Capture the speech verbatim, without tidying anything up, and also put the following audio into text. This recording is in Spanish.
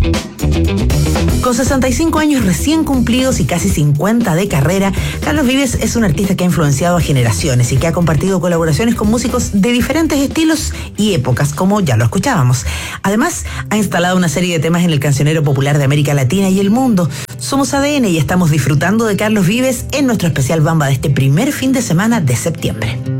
Con sesenta y cinco años recién cumplidos y casi cincuenta de carrera, Carlos Vives es un artista que ha influenciado a generaciones y que ha compartido colaboraciones con músicos de diferentes estilos y épocas, como ya lo escuchábamos. Además, ha instalado una serie de temas en el cancionero popular de América Latina y el mundo. Somos A D N y estamos disfrutando de Carlos Vives en nuestro especial Bamba de este primer fin de semana de septiembre.